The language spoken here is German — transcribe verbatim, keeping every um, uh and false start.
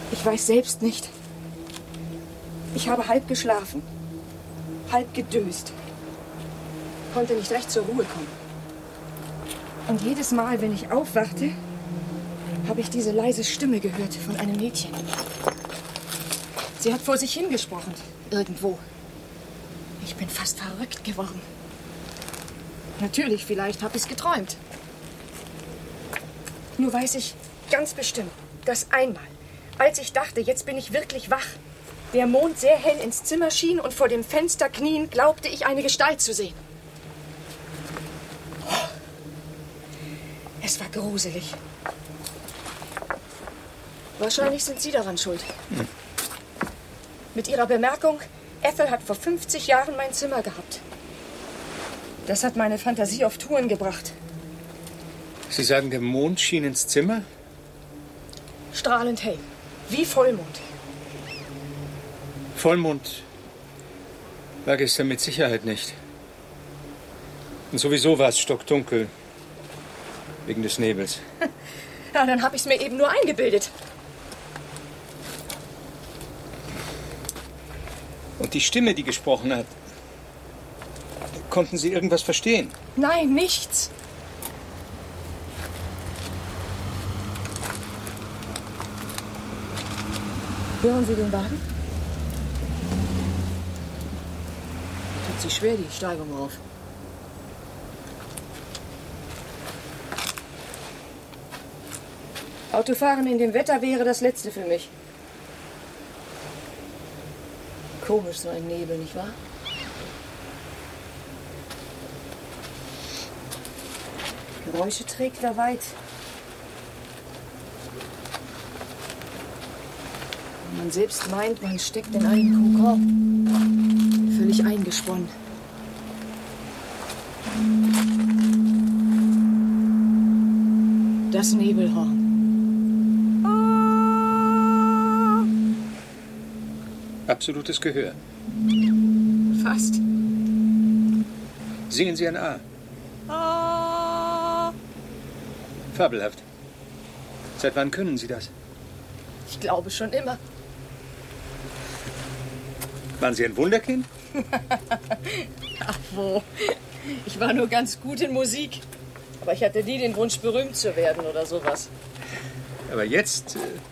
Ich weiß selbst nicht. Ich habe halb geschlafen, halb gedöst, konnte nicht recht zur Ruhe kommen. Und jedes Mal, wenn ich aufwachte, habe ich diese leise Stimme gehört von einem Mädchen. Sie hat vor sich hingesprochen, irgendwo. Ich bin fast verrückt geworden. Natürlich, vielleicht habe ich es geträumt. Nur weiß ich ganz bestimmt, dass einmal, als ich dachte, jetzt bin ich wirklich wach, der Mond sehr hell ins Zimmer schien und vor dem Fenster kniend glaubte ich, eine Gestalt zu sehen. Oh, es war gruselig. Wahrscheinlich sind Sie daran schuld. Hm. Mit Ihrer Bemerkung, Ethel hat vor fünfzig Jahren mein Zimmer gehabt. Das hat meine Fantasie auf Touren gebracht. Sie sagen, der Mond schien ins Zimmer? Strahlend hell, wie Vollmond. Vollmond war gestern mit Sicherheit nicht. Und sowieso war es stockdunkel. Wegen des Nebels. Ja, dann habe ich es mir eben nur eingebildet. Und die Stimme, die gesprochen hat, konnten Sie irgendwas verstehen? Nein, nichts. Hören Sie den Wagen? Tut sich schwer, die Steigung rauf. Autofahren in dem Wetter wäre das Letzte für mich. Komisch, so ein Nebel, nicht wahr? Geräusche trägt er weit. Und man selbst meint, man steckt in einen Kokon. Völlig eingesponnen. Das Nebelhorn. Absolutes Gehör. Fast. Singen Sie ein A. Ah. Fabelhaft. Seit wann können Sie das? Ich glaube schon immer. Waren Sie ein Wunderkind? Ach wo. Ich war nur ganz gut in Musik. Aber ich hatte nie den Wunsch, berühmt zu werden oder sowas. Aber jetzt... Äh